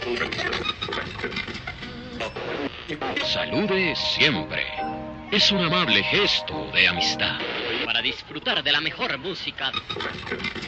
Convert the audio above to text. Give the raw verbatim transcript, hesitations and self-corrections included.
Salude siempre. Es un amable gesto de amistad. Para disfrutar de la mejor música.